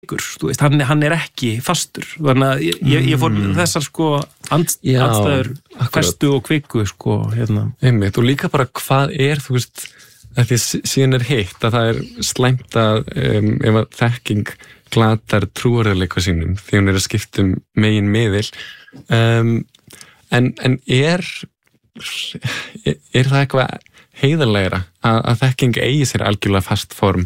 þú veist, hann ekki fastur, þannig að ég fór þessar sko andstæður festu og kviku sko hérna. Einmitt, og líka bara hvað þú veist, að því síðan hitt að það slæmt að ef að þekking glatar trúarleika sínum því hún að skipta megin miðil en það eitthvað heiðarlegra að þekking eigi sér algjörlega fast form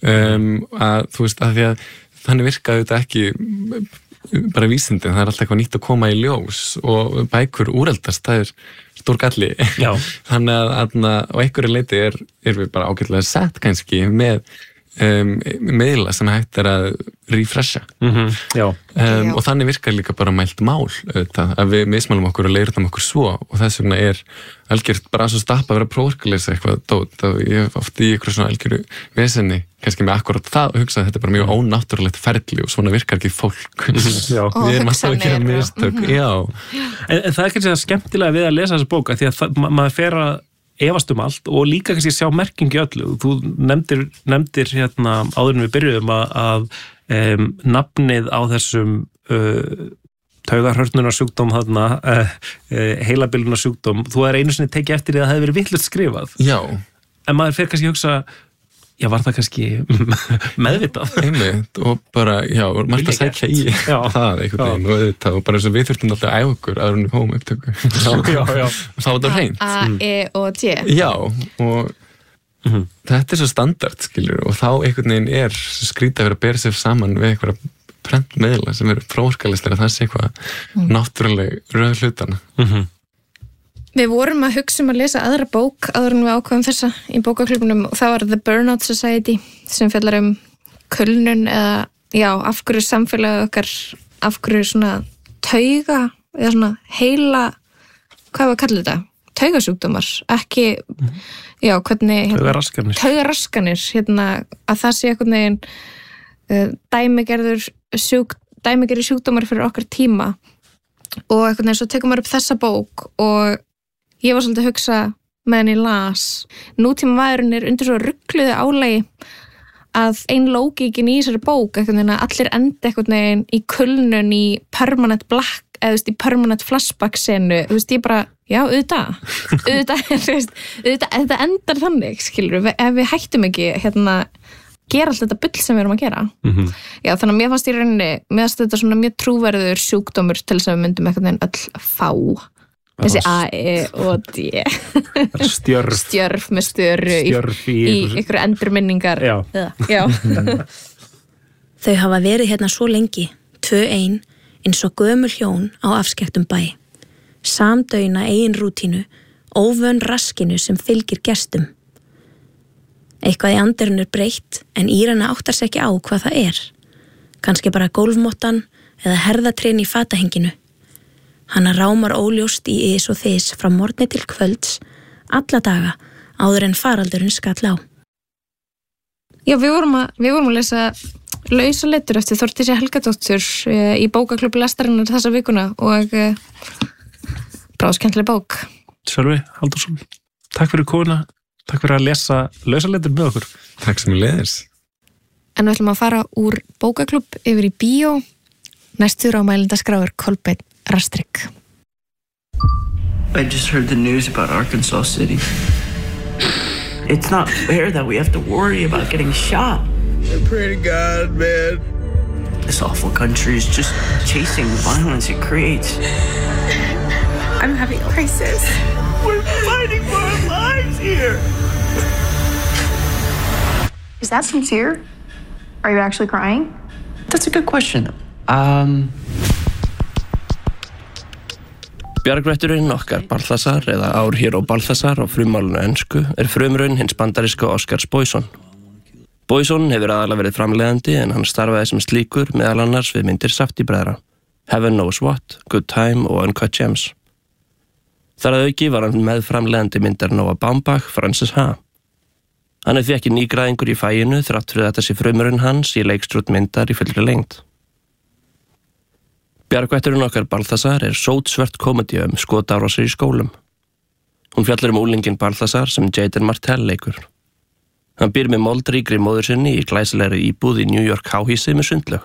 að þú veist, að því að þannig virkaði þetta ekki bara vísindin, það alltaf eitthvað nýtt að koma í ljós og bækur úreldast, það stór galli þannig að á einhverju leiti við bara ágætlega sett kannski með miðla sem hægt að refresha og þannig virkar líka bara mælt mál að við mismælum okkur og leirum okkur svo og þess vegna algjört bara svo stappa að vera prófarkaleysa eitthvað dót og ég hef oft í ykkur svona algjöru vesenni kannski með akkurat það og hugsa að þetta er bara mjög ónáttúrulegt ferli og svona virkar ekki fólk við erum alltaf að gera mistök en það kannski það skemmtilega við að lesa þessa bók því að maður fer að efast allt og líka kannski sjá merkingi öllu. Þú nefndir hérna áður en við byrjuðum að nafnið á þessum taugahrörnunarsjúkdóm þarna, heilabilunarsjúkdóm, þú einu sinni tekið eftir því að það hefði verið vitlaust skrifað. Já. En maður fer kannski að hugsa, já, var það kannski meðvitað? Einmitt, og bara, já, margt að sækja í það einhvern veginn og bara eins og við þurftum alltaf að æfa okkur áður en við fáum upptöku. Já. Og þá var þetta hreint. A, E og T. Já, og þetta svo standard, skilur, og þá einhvern veginn skrítið að vera að bera sér saman við einhverja prentmiðla sem prófarkalistar að það sé eitthvað náttúruleg röð hlutana. Við vorum að hugsa að lesa aðra bók áður en við ákvæðum þessa í bókaklubunum og það var The Burnout Society sem fjallar kulnun eða, já, af hverju samfélagið okkar, af hverju svona tauga eða svona heila, hvað var að kalla þetta? Taugasjúkdómar, ekki, já, hvernig taugaraskanir, hérna, að það sé einhvern veginn dæmigerður sjúkdómar fyrir okkar tíma og einhvern veginn svo tekum maður upp þessa bók og ég var svolítið að hugsa meðan ég las. Nútíma maðurinn undir svo rugluðu álagi að ein lógíkin í þessari bók einhvern veginn að allir enda einhvern veginn í kulnun í permanent black eða í permanent flashback senu. Þú veist, ég bara, já, auðvitað, þetta endar þannig, skilur, ef við hættum ekki hérna gera allt þetta bull sem við erum að gera. Já, þannig að mér fannst í rauninni, mér fannst þetta svona mjög trúverður sjúkdómur til þess að við myndum einhvern veginn öll fá. Þessi A, E og D. Stjörf með störu í ykkur endurminningar. Já. Þau hafa verið hérna svo lengi, 2-1, eins og gömul hjón á afskekktum bæ. Samdauna eigin rútínu, óvön raskinu sem fylgir gestum. Eitthvað í andirinn breytt, en Írana áttar sig ekki á hvað það er. Kannski bara gólfmottan eða herðatrén í fatahenginu. Hanna rámar óljóst í ís og þys frá morgni til kvölds, alla daga, áður en faraldurinn skall á. Já, við vorum að lesa Lausaletur eftir Þórdísi Helgadóttur í bókaklubbi Lestarinnar þessa vikuna og bráðskemmtileg bók. Sölvi Halldórsson, takk fyrir komuna. Takk fyrir að lesa Lausaletur með okkur. Takk sem við leiðis. En við ætlum að fara úr bókaklubb yfir í bíó. Næstur á mælindaskrá Kolbeinn Rastrik. I just heard the news about Arkansas City. It's not fair that we have to worry about getting shot. I pray to God, man. This awful country is just chasing the violence it creates. I'm having a crisis. We're fighting for our lives here. Is that sincere? Are you actually crying? That's a good question. Bjargvætturinn okkar Balthasar eða Our Hero Balthasar á frummálinu ensku frumraun hins bandaríska Oscars Boyson. Boyson hefur aðalega verið framleiðandi en hann starfaði sem slíkur meðal annars við myndir Safdie-bræðra, Heaven Knows What, Good Time og Uncut Gems. Þar að auki var hann meðframleiðandi myndar Noah Baumbach, Frances Ha. Hann fekk nýgræðingur í faginu þrátt fyrir þetta sé frumraun hans í leikstjórn myndar í fullri lengd. Bjargvætturinn okkar Balthasar sótsvört komedía skotárásir í skólum. Hún fjallar úlinginn Balthasar sem Jaden Martell leikur. Hann býr með moldríkri móður sinni í glæsilegri íbúð í New York háhýsi með sundlaug.